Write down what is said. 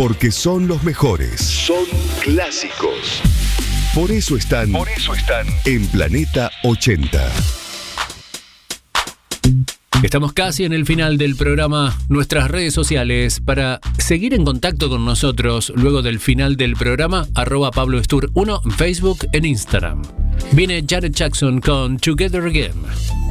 Porque son los mejores. Son clásicos. Por eso están en Planeta 80. Estamos casi en el final del programa. Nuestras redes sociales para seguir en contacto con nosotros luego del final del programa, @PabloStur1 en Facebook, en Instagram. Viene Janet Jackson con Together Again.